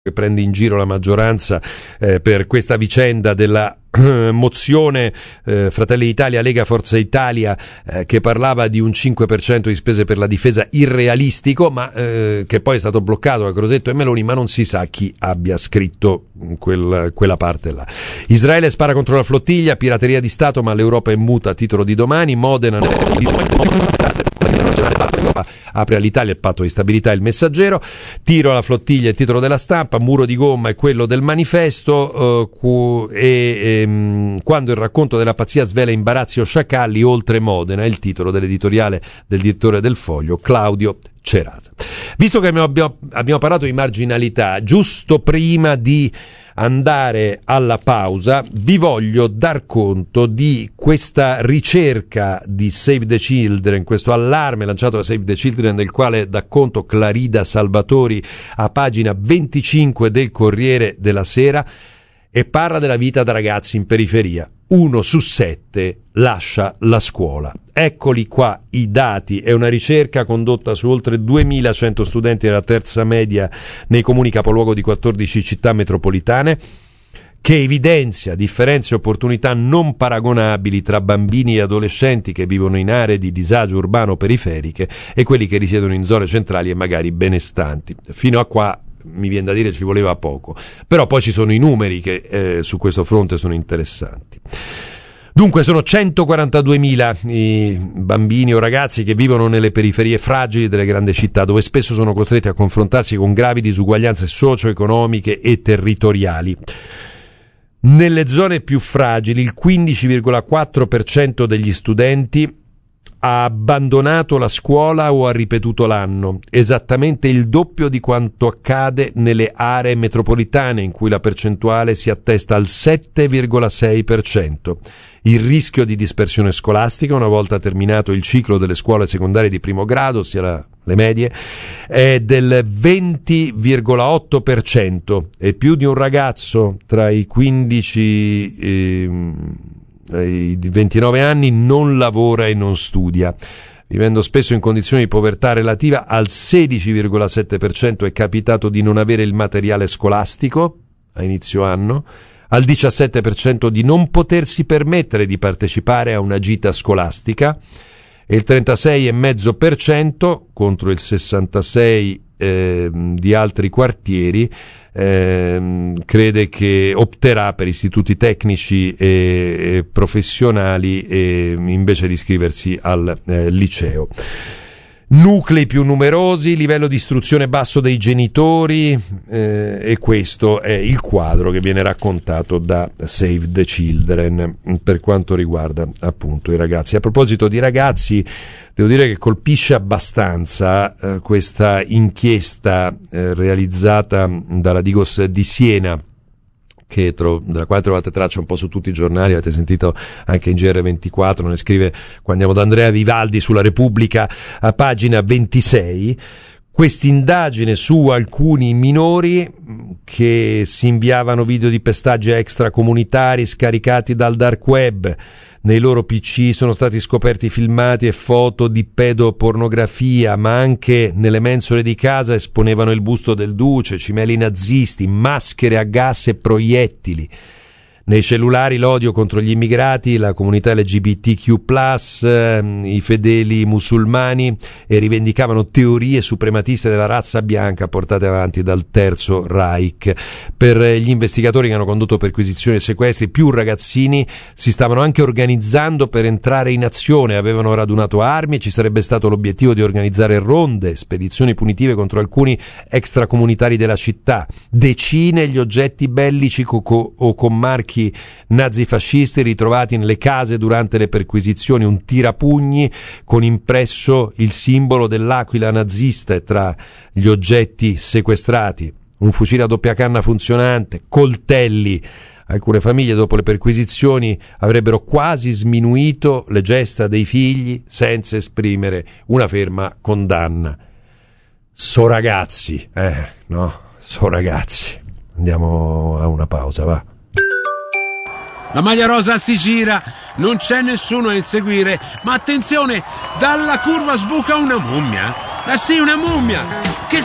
che prende in giro la maggioranza per questa vicenda della mozione Fratelli d'Italia, Lega, Forza Italia che parlava di un 5% di spese per la difesa irrealistico, ma che poi è stato bloccato da Crosetto e Meloni, ma non si sa chi abbia scritto quella parte là. Israele spara contro la flottiglia, pirateria di Stato, ma l'Europa è muta a titolo di domani. Modena apre all'Italia il patto di stabilità, Il Messaggero. Tiro alla flottiglia, il titolo della Stampa. Muro di gomma è quello del Manifesto. Quando il racconto della pazzia svela imbarazzi o sciacalli oltre Modena, è il titolo dell'editoriale del direttore del Foglio, Claudio Cerasa. Visto che abbiamo parlato di marginalità, giusto prima di andare alla pausa vi voglio dar conto di questa ricerca di Save the Children, questo allarme lanciato da Save the Children, del quale dà conto Clarida Salvatori a pagina 25 del Corriere della Sera, e parla della vita da ragazzi in periferia. 1 su 7 lascia la scuola. Eccoli qua i dati. È una ricerca condotta su oltre 2100 studenti della terza media nei comuni capoluogo di 14 città metropolitane, che evidenzia differenze e opportunità non paragonabili tra bambini e adolescenti che vivono in aree di disagio urbano periferiche e quelli che risiedono in zone centrali e magari benestanti. Fino a qua mi viene da dire ci voleva poco, però poi ci sono i numeri che su questo fronte sono interessanti. Dunque sono 142.000 i bambini o ragazzi che vivono nelle periferie fragili delle grandi città, dove spesso sono costretti a confrontarsi con gravi disuguaglianze socio-economiche e territoriali. Nelle zone più fragili il 15,4% degli studenti ha abbandonato la scuola o ha ripetuto l'anno, esattamente il doppio di quanto accade nelle aree metropolitane, in cui la percentuale si attesta al 7,6%. Il rischio di dispersione scolastica, una volta terminato il ciclo delle scuole secondarie di primo grado, ossia le medie, è del 20,8%, e più di un ragazzo tra i 15 i 29 anni non lavora e non studia, vivendo spesso in condizioni di povertà relativa. Al 16,7% è capitato di non avere il materiale scolastico a inizio anno, al 17% di non potersi permettere di partecipare a una gita scolastica, e il 36,5% contro il 66% di altri quartieri crede che opterà per istituti tecnici e professionali invece di iscriversi al liceo. Nuclei più numerosi, livello di istruzione basso dei genitori, e questo è il quadro che viene raccontato da Save the Children per quanto riguarda appunto i ragazzi. A proposito di ragazzi, devo dire che colpisce abbastanza questa inchiesta realizzata dalla Digos di Siena, della quale trovate traccia un po' su tutti i giornali, avete sentito anche in GR24, ne scrive qua andiamo da Andrea Vivaldi sulla Repubblica a pagina 26. Quest'indagine su alcuni minori che si inviavano video di pestaggi extracomunitari scaricati dal dark web. Nei loro PC sono stati scoperti filmati e foto di pedopornografia, ma anche nelle mensole di casa esponevano il busto del duce, cimeli nazisti, maschere a gas e proiettili. Nei cellulari l'odio contro gli immigrati, la comunità LGBTQ+, i fedeli musulmani, e rivendicavano teorie suprematiste della razza bianca portate avanti dal Terzo Reich. Per gli investigatori che hanno condotto perquisizioni e sequestri, più ragazzini si stavano anche organizzando per entrare in azione, avevano radunato armi e ci sarebbe stato l'obiettivo di organizzare ronde, spedizioni punitive contro alcuni extracomunitari della città. Decine gli oggetti bellici o con marchi nazifascisti ritrovati nelle case durante le perquisizioni, un tirapugni con impresso il simbolo dell'aquila nazista tra gli oggetti sequestrati, un fucile a doppia canna funzionante, coltelli. Alcune famiglie dopo le perquisizioni avrebbero quasi sminuito le gesta dei figli senza esprimere una ferma condanna. So ragazzi, Andiamo a una pausa, va. La maglia rosa si gira, non c'è nessuno a inseguire, ma attenzione, dalla curva sbuca una mummia. Sì, una mummia, che